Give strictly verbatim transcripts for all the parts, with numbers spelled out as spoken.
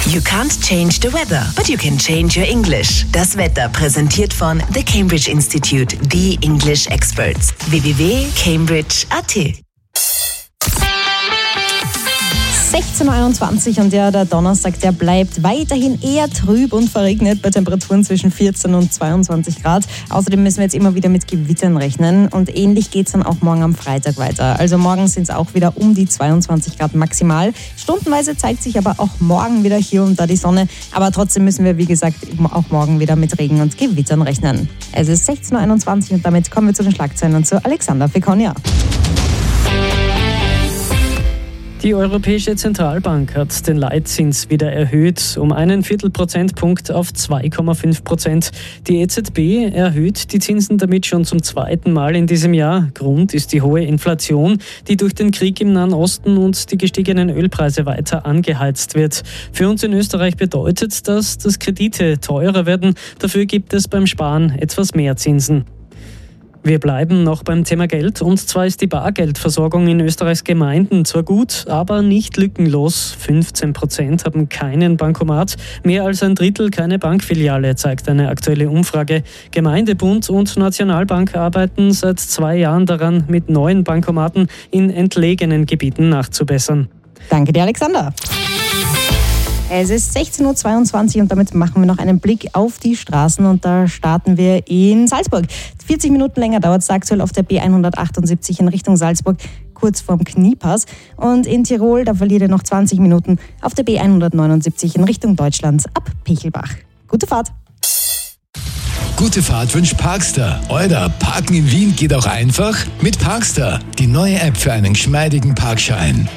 You can't change the weather, but you can change your English. Das Wetter präsentiert von The Cambridge Institute, the English Experts. w w w punkt cambridge punkt a t. sechzehn Uhr einundzwanzig und ja, der Donnerstag, der bleibt weiterhin eher trüb und verregnet bei Temperaturen zwischen vierzehn und zweiundzwanzig Grad. Außerdem müssen wir jetzt immer wieder mit Gewittern rechnen und ähnlich geht es dann auch morgen am Freitag weiter. Also morgen sind es auch wieder um die zweiundzwanzig Grad maximal. Stundenweise zeigt sich aber auch morgen wieder hier und da die Sonne, aber trotzdem müssen wir, wie gesagt, auch morgen wieder mit Regen und Gewittern rechnen. Es ist sechzehn Uhr einundzwanzig und damit kommen wir zu den Schlagzeilen und zu Alexander Fekonia. Die Europäische Zentralbank hat den Leitzins wieder erhöht, um einen Viertelprozentpunkt auf zwei Komma fünf Prozent. Die E Z B erhöht die Zinsen damit schon zum zweiten Mal in diesem Jahr. Grund ist die hohe Inflation, die durch den Krieg im Nahen Osten und die gestiegenen Ölpreise weiter angeheizt wird. Für uns in Österreich bedeutet das, dass Kredite teurer werden. Dafür gibt es beim Sparen etwas mehr Zinsen. Wir bleiben noch beim Thema Geld, und zwar ist die Bargeldversorgung in Österreichs Gemeinden zwar gut, aber nicht lückenlos. fünfzehn Prozent haben keinen Bankomat, mehr als ein Drittel keine Bankfiliale, zeigt eine aktuelle Umfrage. Gemeindebund und Nationalbank arbeiten seit zwei Jahren daran, mit neuen Bankomaten in entlegenen Gebieten nachzubessern. Danke dir, Alexander. Es ist sechzehn Uhr zweiundzwanzig und damit machen wir noch einen Blick auf die Straßen und da starten wir in Salzburg. vierzig Minuten länger dauert es aktuell auf der B hundertachtundsiebzig in Richtung Salzburg, kurz vorm Kniepass. Und in Tirol, da verliert ihr noch zwanzig Minuten auf der B hundertneunundsiebzig in Richtung Deutschland ab Pichelbach. Gute Fahrt! Gute Fahrt wünscht Parkster. Euer Parken in Wien geht auch einfach mit Parkster, die neue App für einen geschmeidigen Parkschein.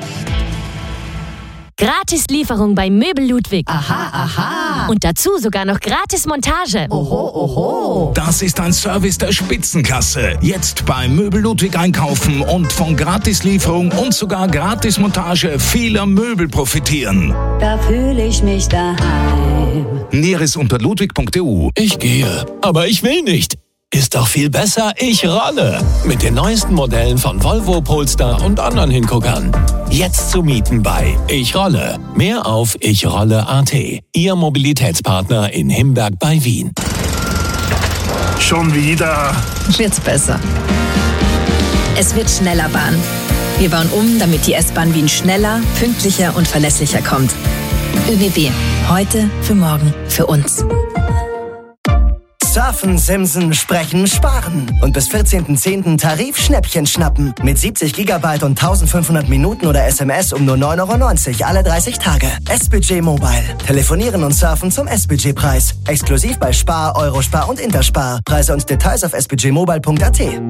Gratis-Lieferung bei Möbel Ludwig. Aha, aha. Und dazu sogar noch Gratis-Montage. Oho, oho. Das ist ein Service der Spitzenklasse. Jetzt bei Möbel Ludwig einkaufen und von Gratislieferung und sogar Gratismontage vieler Möbel profitieren. Da fühle ich mich daheim. Näheres unter ludwig punkt e u. Ich gehe, aber ich will nicht. Ist doch viel besser, ich rolle. Mit den neuesten Modellen von Volvo, Polestar und anderen Hinguckern. Jetzt zu mieten bei Ich Rolle. Mehr auf ich rolle punkt a t. Ihr Mobilitätspartner in Himberg bei Wien. Schon wieder. Wird's besser. Es wird schneller Bahn. Wir bauen um, damit die S-Bahn Wien schneller, pünktlicher und verlässlicher kommt. ÖBB. Heute, für morgen, für uns. Surfen, Simsen, Sprechen, Sparen. Und bis vierzehnten zehnten Tarif-Schnäppchen schnappen. Mit siebzig Gigabyte und eintausendfünfhundert Minuten oder S M S um nur neun Euro neunzig alle dreißig Tage. S-Budget Mobile. Telefonieren und surfen zum S-Budget-Preis. Exklusiv bei Spar, Eurospar und Interspar. Preise und Details auf s budget mobile punkt a t.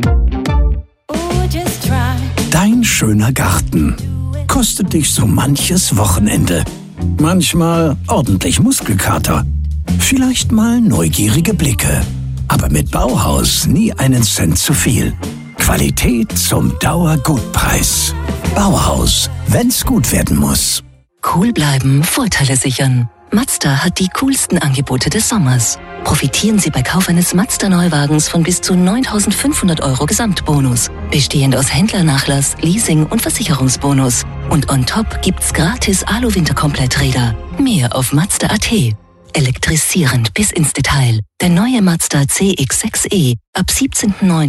Dein schöner Garten kostet dich so manches Wochenende. Manchmal ordentlich Muskelkater. Vielleicht mal neugierige Blicke. Aber mit Bauhaus nie einen Cent zu viel. Qualität zum Dauergutpreis. Bauhaus, wenn's gut werden muss. Cool bleiben, Vorteile sichern. Mazda hat die coolsten Angebote des Sommers. Profitieren Sie bei Kauf eines Mazda-Neuwagens von bis zu neuntausendfünfhundert Euro Gesamtbonus. Bestehend aus Händlernachlass, Leasing und Versicherungsbonus. Und on top gibt's gratis Alu-Winterkompletträder. Mehr auf mazda punkt a t. Elektrisierend bis ins Detail. Der neue Mazda C X sechs e ab siebzehnten neunten